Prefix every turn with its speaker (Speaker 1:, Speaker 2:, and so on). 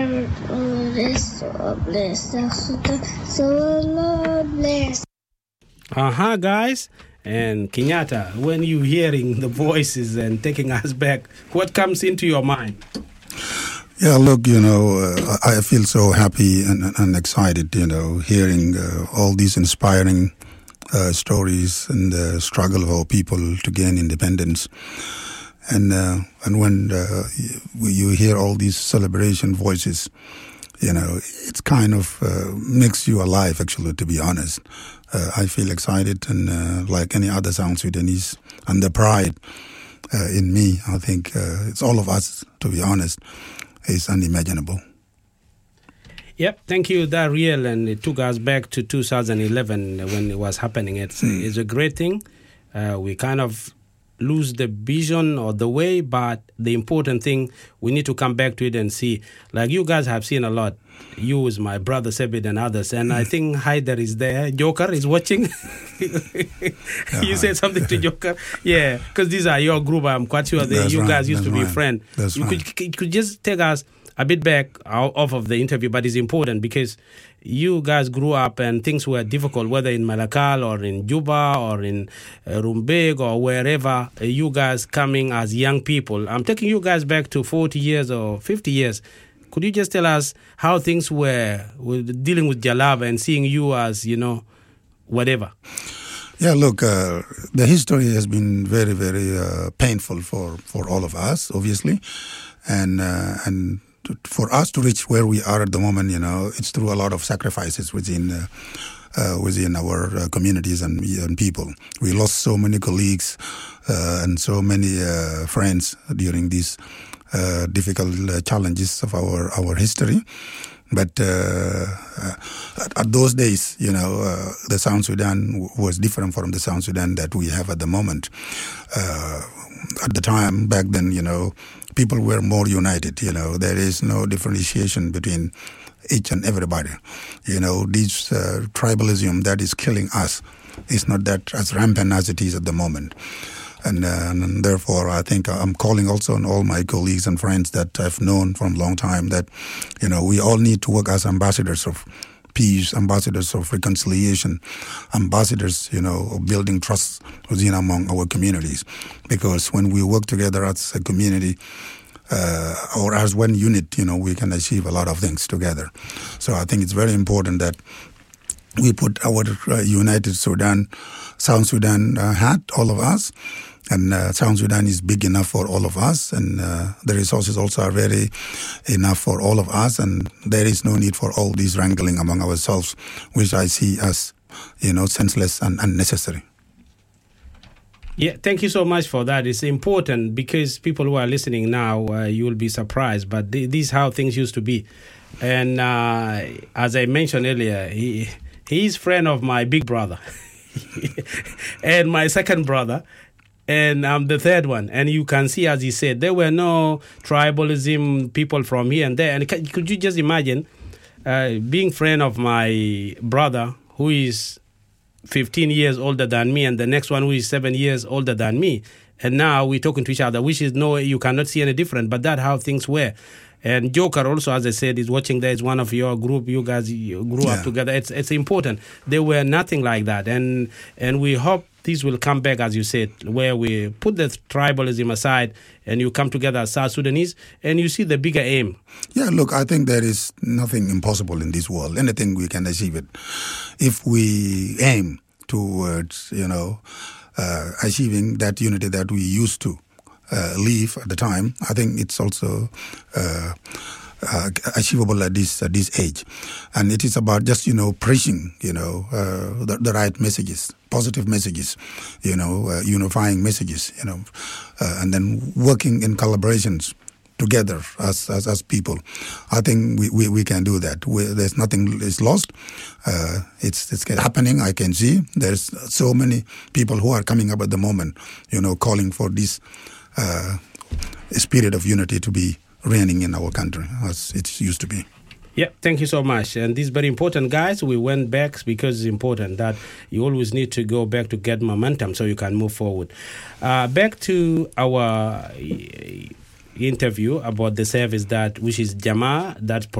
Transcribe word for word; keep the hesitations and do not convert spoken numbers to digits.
Speaker 1: Uh-huh, guys. And Kenyatta, when you hearing the voices and taking us back, what comes into your mind?
Speaker 2: Yeah, look, you know, uh, I feel so happy and, and excited, you know, hearing uh, all these inspiring uh, stories and the struggle of our people to gain independence. And uh, and when uh, you hear all these celebration voices, you know, it's kind of uh, makes you alive, actually, to be honest. Uh, I feel excited, and uh, like any other South Sudanese, and the pride uh, in me, I think uh, it's all of us, to be honest, is unimaginable.
Speaker 1: Yep, thank you, Dariel, and it took us back to two thousand eleven when it was happening. It's, mm. it's a great thing. Uh, we kind of lose the vision or the way, but the important thing, we need to come back to it and see. Like you guys have seen a lot. You is my brother Sebit and others, and I think Haider is there. Joker is watching. You said something to Joker, yeah, because these are your group. I'm quite sure that you
Speaker 2: right,
Speaker 1: guys used to be
Speaker 2: right.
Speaker 1: friends.
Speaker 2: That's
Speaker 1: you
Speaker 2: right.
Speaker 1: could could just take us a bit back off of the interview, but it's important because you guys grew up and things were difficult, whether in Malakal or in Juba or in uh, Rumbek or wherever. Uh, you guys coming as young people. I'm taking you guys back to forty years or fifty years. Could you just tell us how things were with dealing with Jalaba and seeing you as, you know, whatever?
Speaker 2: Yeah, look, uh, the history has been very, very uh, painful for, for all of us, obviously. And uh, and to, for us to reach where we are at the moment, you know, it's through a lot of sacrifices within uh, uh, within our uh, communities and, and people. We lost so many colleagues uh, and so many uh, friends during these Uh, difficult uh, challenges of our, our history. But uh, uh, at, at those days, you know, uh, the South Sudan w- was different from the South Sudan that we have at the moment. Uh, at the time, back then, you know, people were more united, you know. There is no differentiation between each and everybody. You know, this uh, tribalism that is killing us is not that as rampant as it is at the moment. And, uh, and therefore, I think I'm calling also on all my colleagues and friends that I've known from a long time that, you know, we all need to work as ambassadors of peace, ambassadors of reconciliation, ambassadors, you know, of building trust within among our communities. Because when we work together as a community, uh, or as one unit, you know, we can achieve a lot of things together. So I think it's very important that we put our uh, United Sudan, South Sudan uh, hat, all of us. And uh, South Sudan is big enough for all of us, and uh, the resources also are very enough for all of us, and there is no need for all this wrangling among ourselves, which I see as, you know, senseless and unnecessary.
Speaker 1: Yeah, thank you so much for that. It's important because people who are listening now, uh, you will be surprised, but th- this is how things used to be. And uh, as I mentioned earlier, he he's friend of my big brother and my second brother. And I'm the third one. And you can see, as he said, there were no tribalism, people from here and there. And could you just imagine uh, being friend of my brother who is fifteen years older than me and the next one who is seven years older than me. And now we're talking to each other, which is no, you cannot see any different. But that's how things were. And Joker also, as I said, is watching there. It's one of your group. You guys grew yeah. up together. It's it's important. There were nothing like that. And and we hope this will come back, as you said, where we put the tribalism aside and you come together as South Sudanese and you see the bigger aim.
Speaker 2: Yeah, look, I think there is nothing impossible in this world. Anything we can achieve it. If we aim towards, you know, uh, achieving that unity that we used to uh, live at the time, I think it's also uh, uh, achievable at this at this age. And it is about just, you know, preaching, you know, uh, the, the right messages, positive messages, you know, uh, unifying messages, you know, uh, and then working in collaborations together as as, as people. I think we, we, we can do that. We, there's nothing is lost. Uh, it's it's happening. I can see there's so many people who are coming up at the moment, you know, calling for this uh, spirit of unity to be reigning in our country as it used to be.
Speaker 1: Yeah, thank you so much. And this is very important, guys. We went back because it's important that you always need to go back to get momentum so you can move forward. Uh, back to our interview about the service that which is Jamaa that